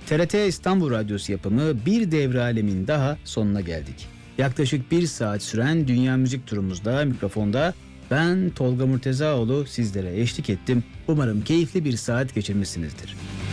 TRT İstanbul Radyosu yapımı bir devre alemin daha sonuna geldik. Yaklaşık 1 saat süren Dünya Müzik turumuzda mikrofonda ben Tolga Murtezaoğlu sizlere eşlik ettim. Umarım keyifli bir saat geçirmişsinizdir.